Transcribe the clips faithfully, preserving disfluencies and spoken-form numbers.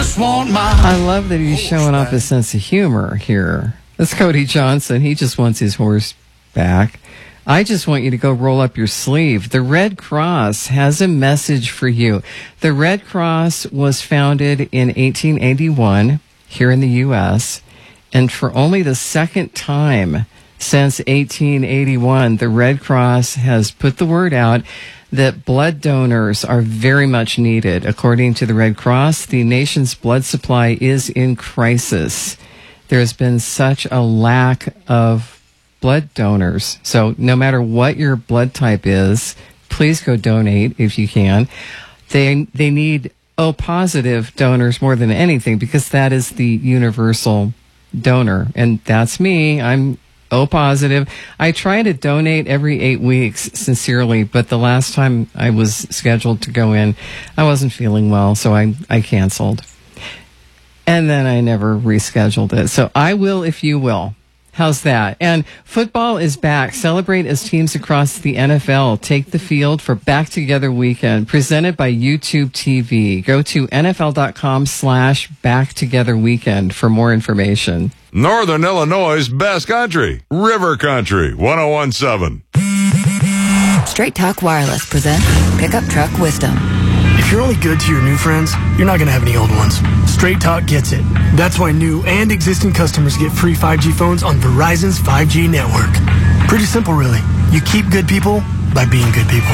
just want my... I love that he's showing off his sense of humor here. That's Cody Johnson. He just wants his horse back. I just want you to go roll up your sleeve. The Red Cross has a message for you. The Red Cross was founded in eighteen eighty-one here in the U S, and for only the second time since eighteen eighty-one, the Red Cross has put the word out that blood donors are very much needed. According to the Red Cross, the nation's blood supply is in crisis. There's been such a lack of blood donors. So no matter what your blood type is, please go donate if you can. They they need O positive donors more than anything, because that is the universal donor. And that's me. I'm O positive. I try to donate every eight weeks, sincerely, but the last time I was scheduled to go in, I wasn't feeling well, so I, I canceled. And then I never rescheduled it. So I will if you will. How's that? And football is back. Celebrate as teams across the N F L take the field for Back Together Weekend, presented by YouTube T V. Go to nfl.com slash Back Together Weekend for more information. Northern Illinois' best country, River Country, one oh one point seven. Straight Talk Wireless presents Pickup Truck Wisdom. If you're only good to your new friends, you're not going to have any old ones. Straight Talk gets it. That's why new and existing customers get free five G phones on Verizon's five G network. Pretty simple, really. You keep good people by being good people.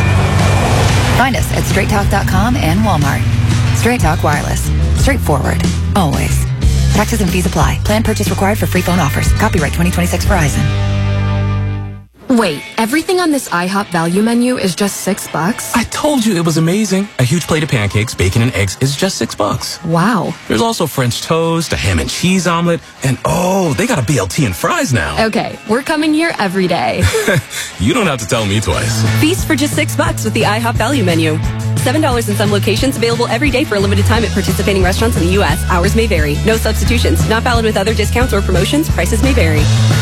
Find us at straight talk dot com and Walmart. Straight Talk Wireless. Straightforward. Always. Taxes and fees apply. Plan purchase required for free phone offers. Copyright twenty twenty-six Verizon. Wait, everything on this IHOP value menu is just six bucks? I told you it was amazing. A huge plate of pancakes, bacon, and eggs is just six bucks. Wow. There's also French toast, a ham and cheese omelet, and oh, they got a B L T and fries now. Okay, we're coming here every day. You don't have to tell me twice. Feast for just six bucks with the IHOP value menu. Seven dollars in some locations, available every day for a limited time at participating restaurants in the U S. Hours may vary. No substitutions. Not valid with other discounts or promotions. Prices may vary.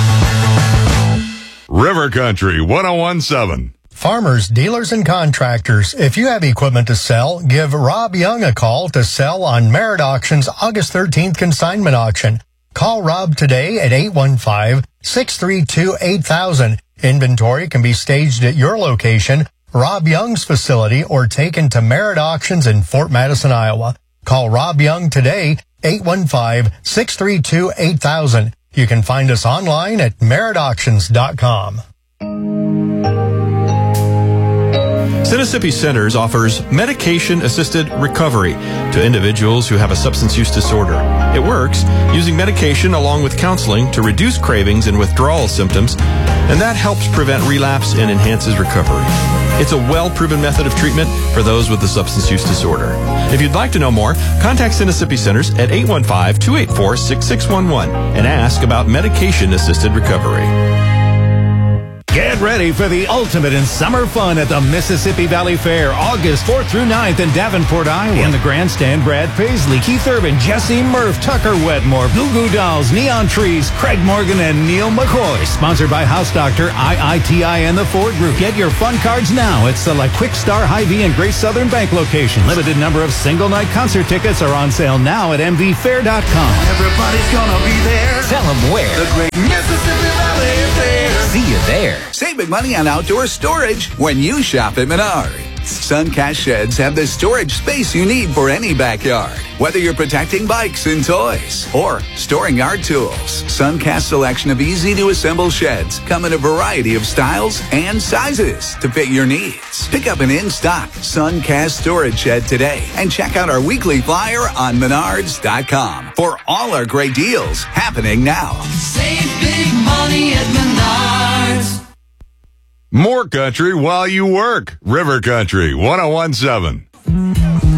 River Country, one oh one point seven. Farmers, dealers, and contractors, if you have equipment to sell, give Rob Young a call to sell on Merit Auction's August thirteenth consignment auction. Call Rob today at eight one five, six three two, eight thousand. Inventory can be staged at your location, Rob Young's facility, or taken to Merit Auctions in Fort Madison, Iowa. Call Rob Young today, eight one five, six three two, eight thousand. You can find us online at merit auctions dot com. Mississippi Centers offers medication-assisted recovery to individuals who have a substance use disorder. It works using medication along with counseling to reduce cravings and withdrawal symptoms, and that helps prevent relapse and enhances recovery. It's a well-proven method of treatment for those with a substance use disorder. If you'd like to know more, contact Mississippi Centers at eight one five, two eight four, six six one one and ask about medication-assisted recovery. Get ready for the ultimate in summer fun at the Mississippi Valley Fair, August fourth through ninth in Davenport, Iowa. In the grandstand, Brad Paisley, Keith Urban, Jesse Murph, Tucker Wetmore, Goo Goo Dolls, Neon Trees, Craig Morgan, and Neil McCoy. Sponsored by House Doctor, I I T I, and the Ford Group. Get your fun cards now at select Quick Star, Hy-Vee, and Great Southern Bank locations. Limited number of single-night concert tickets are on sale now at m v fair dot com. Everybody's gonna be there. Tell them where. The Great Mississippi Valley Fair. See you there. Save big money on outdoor storage when you shop at Menards. Suncast sheds have the storage space you need for any backyard. Whether you're protecting bikes and toys or storing yard tools, Suncast's selection of easy-to-assemble sheds come in a variety of styles and sizes to fit your needs. Pick up an in-stock Suncast storage shed today and check out our weekly flyer on menards dot com for all our great deals happening now. Save big money at Menards. More country while you work. River Country, one oh one point seven.